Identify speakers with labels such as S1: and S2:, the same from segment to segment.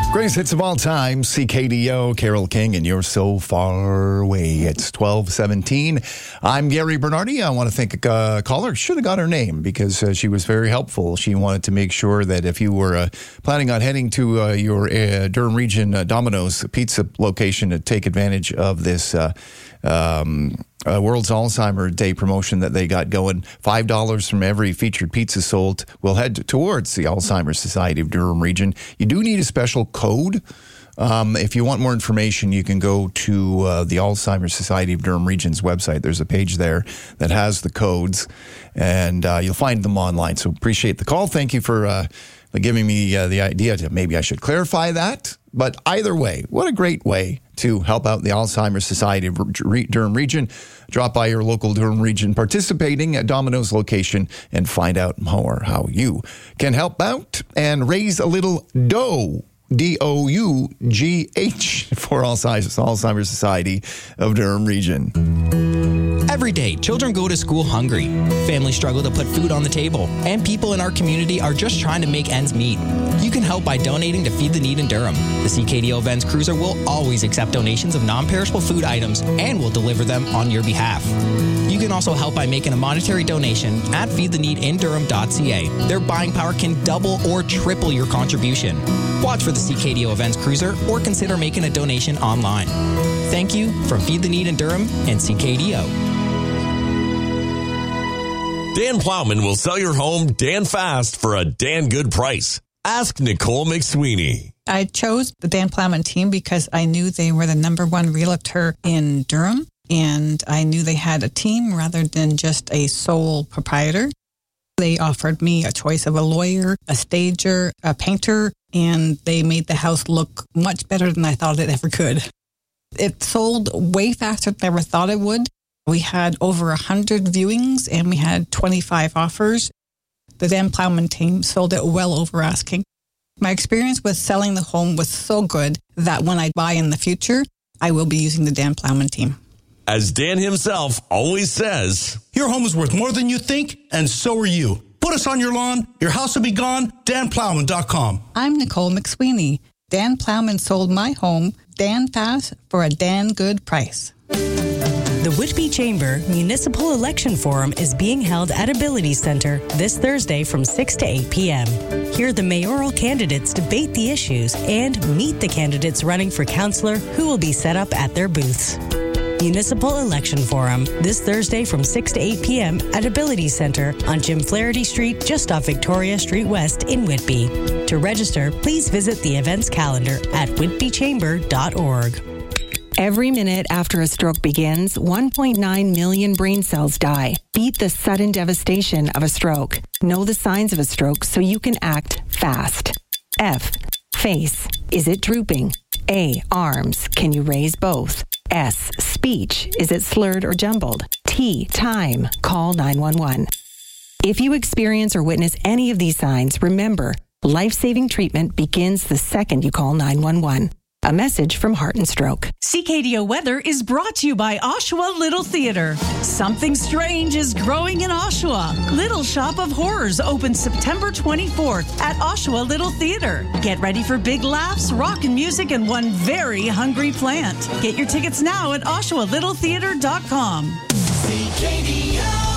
S1: Greatest hits of all time, CKDO, Carole King, and You're So Far Away. It's 12:17. I'm Gary Bernardi. I want to thank a caller. Should have got her name because she was very helpful. She wanted to make sure that if you were planning on heading to your Durham Region Domino's Pizza location to take advantage of this World's Alzheimer's Day promotion that they got going, $5 from every featured pizza sold will head towards the Alzheimer's Society of Durham Region. You do need a special code. If you want more information, you can go to the Alzheimer's Society of Durham Region's website. There's a page there that has the codes, and you'll find them online. So appreciate the call. Thank you for giving me the idea to maybe I should clarify that. But either way, what a great way to help out the Alzheimer's Society of Durham Region. Drop by your local Durham Region participating at Domino's location and find out more how you can help out and raise a little dough. DOUGH for Alzheimer's Society of Durham Region.
S2: Every day, children go to school hungry. Families struggle to put food on the table, and people in our community are just trying to make ends meet. You can help by donating to Feed the Need in Durham. The CKDO Events Cruiser will always accept donations of non-perishable food items and will deliver them on your behalf. You can also help by making a monetary donation at feedtheneedindurham.ca. Their buying power can double or triple your contribution. Watch for the CKDO Events Cruiser or consider making a donation online. Thank you from Feed the Need in Durham and CKDO.
S3: Dan Plowman will sell your home Dan fast for a Dan good price. Ask Nicole McSweeney.
S4: I chose the Dan Plowman team because I knew they were the number one realtor in Durham, and I knew they had a team rather than just a sole proprietor. They offered me a choice of a lawyer, a stager, a painter, and they made the house look much better than I thought it ever could. It sold way faster than I ever thought it would. We had over 100 viewings and we had 25 offers. The Dan Plowman team sold it well over asking. My experience with selling the home was so good that when I buy in the future, I will be using the Dan Plowman team.
S3: As Dan himself always says,
S5: your home is worth more than you think, and so are you. Put us on your lawn, your house will be gone, danplowman.com.
S4: I'm Nicole McSweeney. Dan Plowman sold my home, Dan fast, for a Dan good price.
S6: The Whitby Chamber Municipal Election Forum is being held at Ability Center this Thursday from 6 to 8 p.m. Hear the mayoral candidates debate the issues and meet the candidates running for councillor who will be set up at their booths. Municipal Election Forum this Thursday from 6 to 8 p.m. at Ability Center on Jim Flaherty Street, just off Victoria Street West in Whitby. To register, please visit the events calendar at whitbychamber.org.
S7: Every minute after a stroke begins, 1.9 million brain cells die. Beat the sudden devastation of a stroke. Know the signs of a stroke so you can act fast. F. Face. Is it drooping? A. Arms. Can you raise both? S. Speech. Is it slurred or jumbled? T. Time. Call 911. If you experience or witness any of these signs, remember, life-saving treatment begins the second you call 911. A message from Heart and Stroke.
S8: CKDO Weather is brought to you by Oshawa Little Theatre. Something strange is growing in Oshawa. Little Shop of Horrors opens September 24th at Oshawa Little Theatre. Get ready for big laughs, rockin' music, and one very hungry plant. Get your tickets now at OshawaLittleTheatre.com.
S1: CKDO.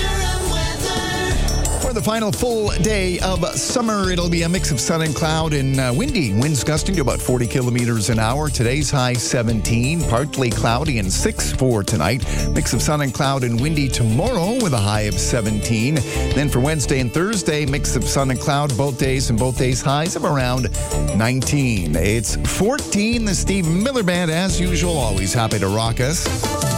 S1: For the final full day of summer, it'll be a mix of sun and cloud and windy. Winds gusting to about 40 kilometers an hour. Today's high 17, partly cloudy and 6 for tonight. Mix of sun and cloud and windy tomorrow with a high of 17. Then for Wednesday and Thursday, mix of sun and cloud both days, and both days highs of around 19. It's 14. The Steve Miller Band, as usual, always happy to rock us.